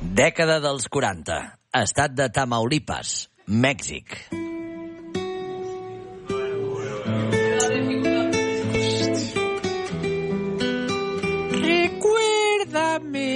Dècada dels 40. Estat de Tamaulipas, Mèxic. Recuérdame.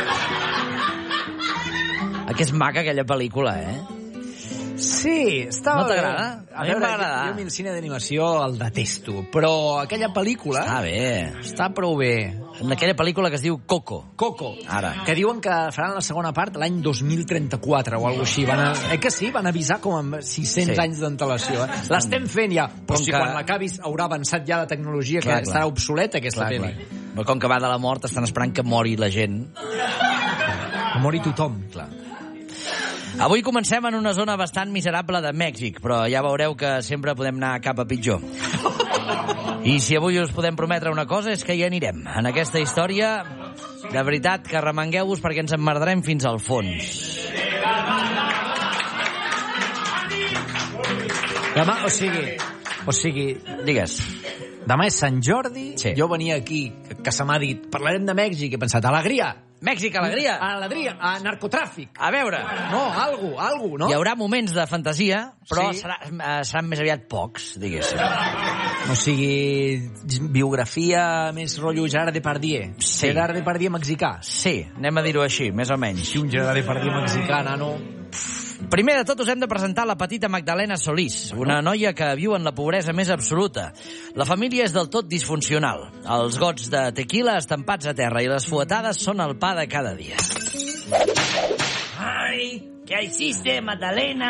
Que és maca aquella pel·lícula, Sí, estava... No t'agrada? A veure, jo el cine d'animació el detesto, però aquella pel·lícula... Està bé. Està prou bé. En aquella pel·lícula que es diu Coco. Coco. Ara. Que diuen que faran la segona part l'any 2034 o alguna així. Que sí? Van avisar com amb 600 anys d'antelació. L'estem fent ja. Però si quan l'acabis haurà avançat ja la tecnologia, que estarà obsoleta aquesta pel·li. Però com que va de la mort, estan esperant que mori la gent. Que mori tothom. Clar. Avui comencem en una zona bastant miserable de Mèxic, però ja veureu que sempre podem anar cap a pitjor. I si avui us podem prometre una cosa és que hi anirem. En aquesta història, de veritat, que remengueu-vos perquè ens emmerdarem fins al fons. Demà, o sigui... Digues. Demà és Sant Jordi, sí. Jo venia aquí, que se m'ha dit, parlarem de Mèxic, he pensat, alegria! Mèxic, alegria! Alegria, a narcotràfic! A veure... No, algo, no? Hi haurà moments de fantasia, però seran més aviat pocs, diguéssim. O sigui, biografia més rotllo Gerard Depardieu. Sí. Gerard Depardieu mexicà. Sí, anem a dir-ho així, més o menys. Sí, un Gerard Depardieu mexicà, nano... Primer de tot us hem de presentar la petita Magdalena Solís, una noia que viu en la pobresa més absoluta. La família és del tot disfuncional. Els gots de tequila estampats a terra i les fuetades són el pa de cada dia. Ai, què hiciste, Magdalena?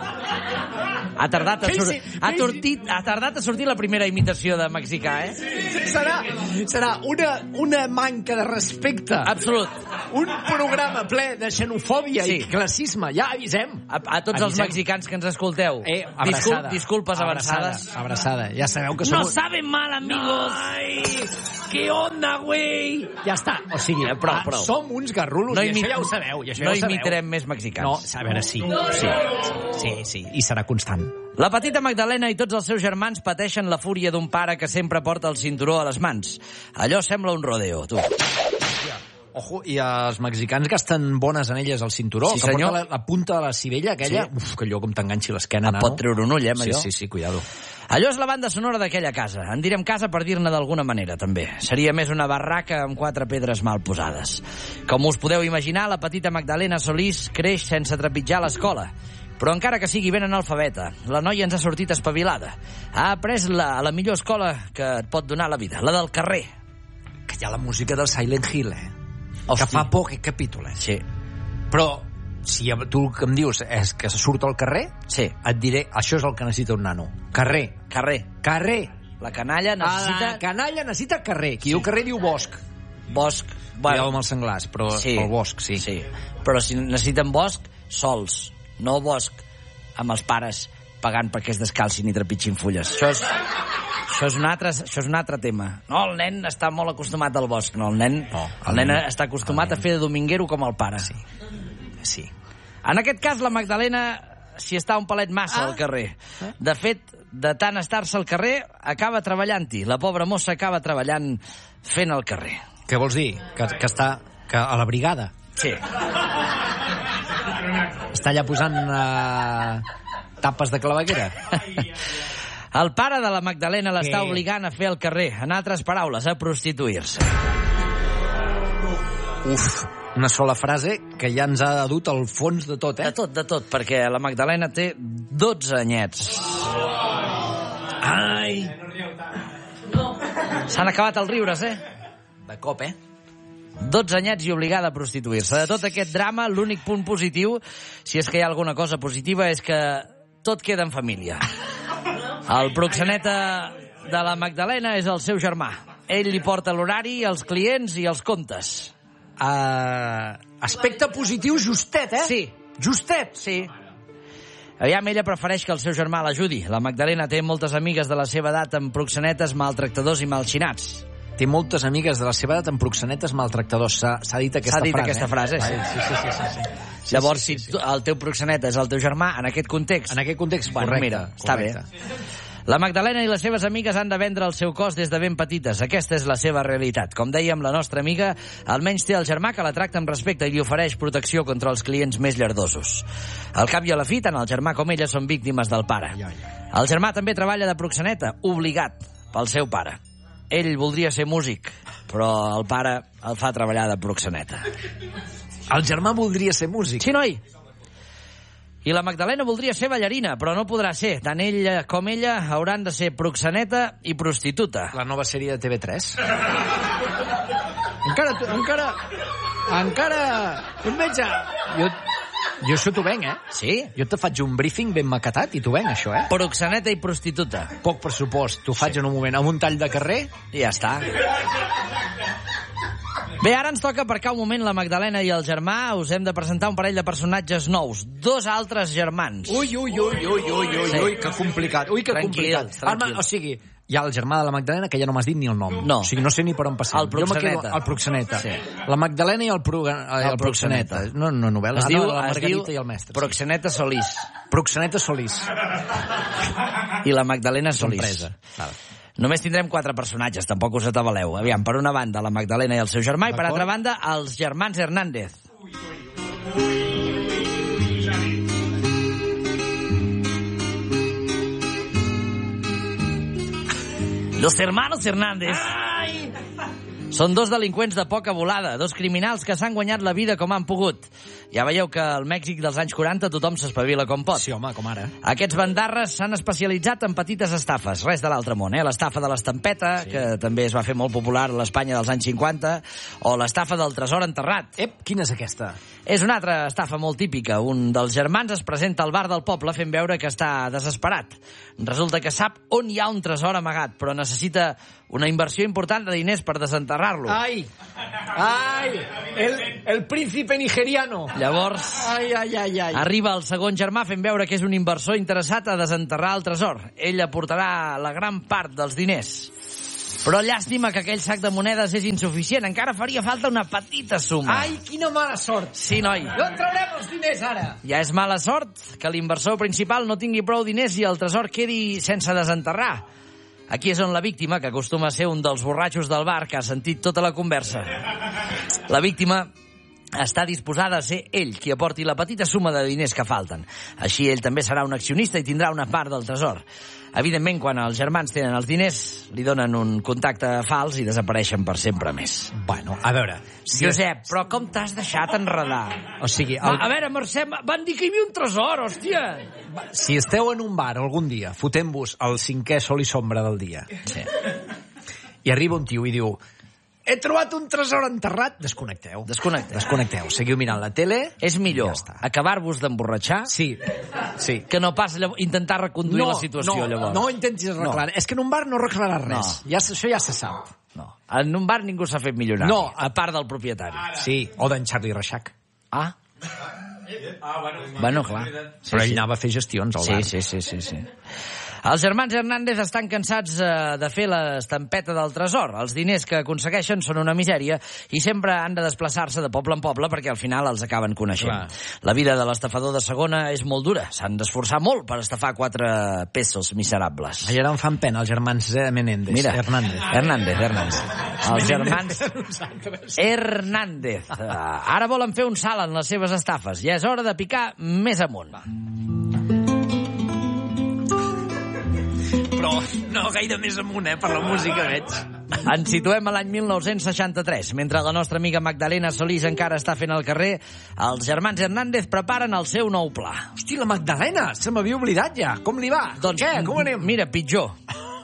Ha tardat a sortir la primera imitació de mexicà, Serà una manca de respecte. Absolut. Un programa ple de xenofòbia i classisme. Ja avisem. A tots els mexicans que ens escolteu. Disculpes avançades. Abraçada. Ja sabeu que som... No saben mal, amigos. Ai, ¿qué onda, güey? Ja està. O sigui, prou. Som uns garrulos i això ja ho sabeu. No imitarem més mexicans. No, a veure, sí. I serà constant. La petita Magdalena i tots els seus germans pateixen la fúria d'un pare que sempre porta el cinturó a les mans. Allò sembla un rodeo, tu. Ojo, i els mexicans gasten bones anelles al cinturó. Sí, que senyor. porta la punta de la sivella aquella. Sí. Uf, que allò com t'enganxi l'esquena, nano. Pot treure un ull, allò? Sí, cuidado. Allò és la banda sonora d'aquella casa. En direm casa per dir-ne d'alguna manera, també. Seria més una barraca amb 4 pedres mal posades. Com us podeu imaginar, la petita Magdalena Solís creix sense trepitjar l'escola. Però encara que sigui ben analfabeta, la noia ens ha sortit espavilada. Ha après a la millor escola que et pot donar la vida, la del carrer. Que hi ha la música del Silent Hill, Hosti. Que fa por aquest capítol, Sí. Però si tu el que em dius és que se surt al carrer, sí. Et diré, això és el que necessita un nano. Carrer. La canalla necessita... La canalla necessita carrer. Qui diu carrer diu bosc. Bosc. Cuidado amb els senglars, però el bosc, sí. Però si necessiten bosc, sols. No bosc amb els pares pagant perquè es descalcin i trepitgin fulles. Això és un altre tema. No, el nen està molt acostumat al bosc. No, el nen està acostumat a fer de dominguero com el pare. Sí. En aquest cas, la Magdalena s'hi està un palet massa al carrer. De fet, de tant estar-se al carrer, acaba treballant-hi. La pobra mossa acaba treballant fent el carrer. Què vols dir? Que està a la brigada? Sí. Està allà posant tapes de claveguera? El pare de la Magdalena l'està obligant a fer el carrer. En altres paraules, a prostituir-se. Uf, una sola frase que ja ens ha dut al fons de tot, De tot, perquè la Magdalena té 12 anyets. Ai! S'han acabat els riures, De cop, 12 anyets i obligada a prostituir-se. De tot aquest drama, l'únic punt positiu, si és que hi ha alguna cosa positiva, és que tot queda en família. El proxeneta de la Magdalena és el seu germà. Ell li porta l'horari, els clients i els comptes. Aspecte positiu justet, Sí. Justet? Sí. Aviam, ella prefereix que el seu germà l'ajudi. La Magdalena té moltes amigues de la seva edat amb proxenetes, maltractadors i malxinats. Té moltes amigues de la seva edat amb proxenetes maltractadors. S'ha dit aquesta frase. Sí. Llavors, si el teu proxeneta és el teu germà, en aquest context... correcte. Mira, està bé. La Magdalena i les seves amigues han de vendre el seu cos des de ben petites. Aquesta és la seva realitat. Com dèiem, la nostra amiga almenys té el germà que la tracta amb respecte i li ofereix protecció contra els clients més llardosos. Al cap i a la fi, tant el germà com ella són víctimes del pare. El germà també treballa de proxeneta, obligat pel seu pare. Ell voldria ser músic, però el pare el fa treballar de proxeneta. El germà voldria ser músic? Sí, noi. I la Magdalena voldria ser ballarina, però no podrà ser. Tant ella com ella hauran de ser proxeneta i prostituta. La nova sèrie de TV3? Encara... On veig? Jo això t'ho venc, Sí? Jo te faig un briefing ben maquetat i t'ho venc, això, Proxeneta i prostituta. Poc pressupost, t'ho faig en un moment, amb un tall de carrer. I ja està. Bé, ara ens toca aparcar un moment la Magdalena i el germà. Us hem de presentar un parell de personatges nous. 2 altres germans. Ui, que complicat. Tranquils. O sigui, hi ha el germà de la Magdalena, que ja no m'has dit ni el nom. No. O sigui, no sé ni per on passem. El proxeneta. El proxeneta. Sí. La Magdalena i el proxeneta. No novel·la. Es diu la Margarita i el mestre. Proxeneta Solís. Proxeneta Solís. I la Magdalena Solís. Val. Només tindrem 4 personatges, tampoc us atabaleu. Aviam, per una banda, la Magdalena i el seu germà, i per altra banda, els germans Hernández. Los hermanos Hernández són 2 delinqüents de poca volada, 2 criminals que s'han guanyat la vida com han pogut. Ja veieu que al Mèxic dels anys 40 tothom s'espavila com pot. Sí, home, com ara. Aquests bandarres s'han especialitzat en petites estafes, res de l'altre món, L'estafa de l'estampeta, que també es va fer molt popular a l'Espanya dels anys 50, o l'estafa del tresor enterrat. Quina és aquesta? És una altra estafa molt típica. Un dels germans es presenta al bar del poble fent veure que està desesperat. Resulta que sap on hi ha un tresor amagat, però necessita una inversió important de diners per desenterrar-lo. Ai! El príncipe nigeriano. Llavors, arriba el segon germà fent veure que és un inversor interessat a desenterrar el tresor. Ell aportarà la gran part dels diners. Però llàstima que aquell sac de monedes és insuficient. Encara faria falta una petita suma. Ai, quina mala sort. Sí, noi. D'on traurem els diners, ara? Ja és mala sort que l'inversor principal no tingui prou diners i el tresor quedi sense desenterrar. Aquí és on la víctima, que acostuma a ser un dels borratxos del bar, que ha sentit tota la conversa. La víctima està disposada a ser ell qui aporti la petita suma de diners que falten. Així ell també serà un accionista i tindrà una part del tresor. Evidentment, quan els germans tenen els diners, li donen un contacte fals i desapareixen per sempre més. Bueno, a veure... Josep, però com t'has deixat enredar? O sigui... A veure, Mercè, van dir que hi havia un tresor, hòstia! Si esteu en un bar algun dia, fotent-vos el 5è sol i sombra del dia, sí, i arriba un tio i diu: he trobat un tresor enterrat, desconnecteu. Desconnecteu. Seguiu mirant la tele. És millor acabar-vos d'emborratxar que no pas intentar reconduir la situació, llavors. No intentis arreglar. És que en un bar no arreglaràs res. Això ja se sap. No. En un bar ningú s'ha fet milionari. No. A part del propietari. Sí, o d'en Charlie Reixac. Bueno, clar. Però ell anava a fer gestions al bar. Sí. Els germans Hernández estan cansats de fer l'estampeta del tresor. Els diners que aconsegueixen són una misèria i sempre han de desplaçar-se de poble en poble perquè al final els acaben coneixent. Clar. La vida de l'estafador de segona és molt dura. S'han d'esforçar molt per estafar 4 pesos miserables. I ara em fan pena els germans Menéndez. Mira, Hernández. Els germans Hernández. Ara volen fer un salt en les seves estafes. Ja és hora de picar més amunt. Però no gaire més amunt, per la música, veig. Ens situem a l'any 1963. Mentre la nostra amiga Magdalena Solís encara està fent el carrer, els germans Hernández preparen el seu nou pla. Hosti, la Magdalena! Se m'havia oblidat ja. Com li va? Doncs què? Com anem? Mira, pitjor.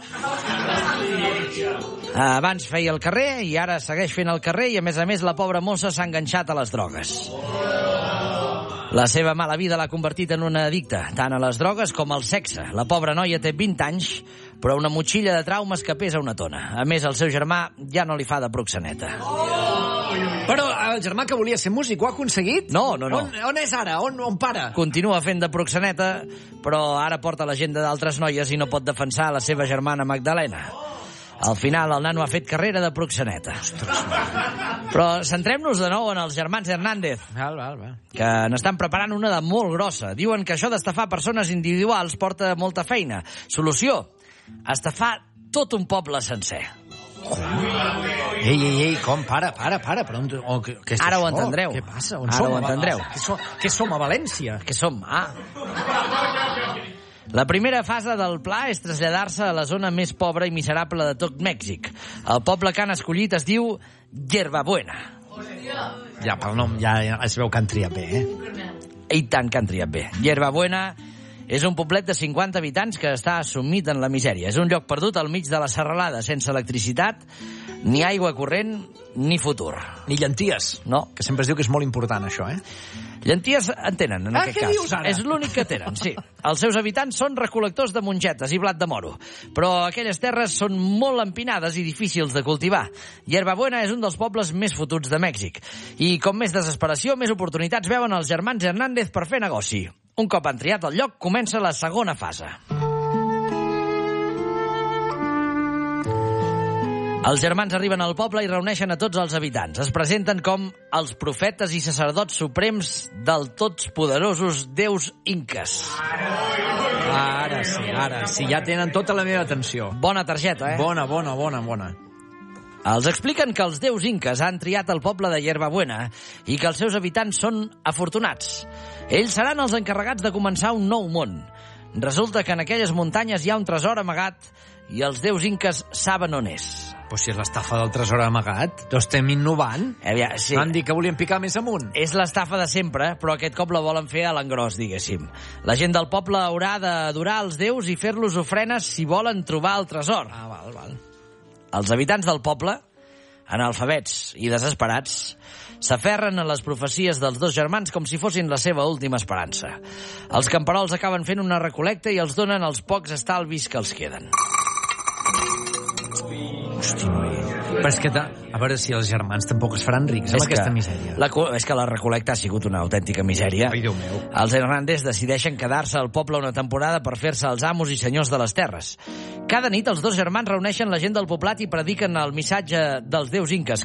Abans feia el carrer i ara segueix fent el carrer i, a més, la pobra mossa s'ha enganxat a les drogues. La seva mala vida l'ha convertit en una addicta, tant a les drogues com al sexe. La pobra noia té 20 anys, però una motxilla de traumes que pesa una tona. A més, el seu germà ja no li fa de proxeneta. Però el germà que volia ser músic ho ha aconseguit? No. On és ara? On para? Continua fent de proxeneta, però ara porta l'agenda d'altres noies i no pot defensar la seva germana Magdalena. Al final, el nano ha fet carrera de proxeneta. Però centrem-nos de nou en els germans Hernández, que n'estan preparant una de molt grossa. Diuen que això d'estafar persones individuals porta molta feina. Solució: estafar tot un poble sencer. Ei, com? Para. Però què és Ara això? ho entendreu. Què passa? Ara ho entendreu. Què som, a València? Què som? La primera fase del pla és traslladar-se a la zona més pobra i miserable de tot Mèxic. El poble que han escollit es diu Yerbabuena. Ja, pel nom ja es veu que han triat bé, I tant que han triat bé. Yerbabuena és un poblet de 50 habitants que està sumit en la misèria. És un lloc perdut al mig de la serralada, sense electricitat, ni aigua corrent, ni futur. Ni llenties. No. Que sempre es diu que és molt important, això, Llenties en tenen, en aquest cas. Què dius ara? És l'únic que tenen, sí. Els seus habitants són recol·lectors de mongetes i blat de moro, però aquelles terres són molt empinades i difícils de cultivar. Yerbabuena és un dels pobles més fotuts de Mèxic. I com més desesperació, més oportunitats veuen els germans Hernández per fer negoci. Un cop han triat el lloc, comença la segona fase. Els germans arriben al poble i reuneixen a tots els habitants. Es presenten com els profetes i sacerdots suprems del tots poderosos déus inques. Ara sí, ja tenen tota la meva atenció. Bona targeta, Bona. Els expliquen que els déus inques han triat el poble de Yerbabuena i que els seus habitants són afortunats. Ells seran els encarregats de començar un nou món. Resulta que en aquelles muntanyes hi ha un tresor amagat i els déus inques saben on és. Però si és l'estafa del tresor amagat, estem innovant. Sí. Van dir que volien picar més amunt. És l'estafa de sempre, però aquest cop la volen fer a l'engròs, diguéssim. La gent del poble haurà d'adorar els déus i fer-los ofrenes si volen trobar el tresor. Val. Els habitants del poble, analfabets i desesperats, s'aferren a les profecies dels dos germans com si fossin la seva última esperança. Els camperols acaben fent una recol·lecta i els donen els pocs estalvis que els queden. Hosti, noi. Però és que, a veure si els germans tampoc es faran rics amb aquesta misèria. És que la recol·lecta ha sigut una autèntica misèria. Ai, Déu meu. Els Hernández decideixen quedar-se al poble una temporada per fer-se els amos i senyors de les terres. Cada nit els dos germans reuneixen la gent del poblat i prediquen el missatge dels déus inques,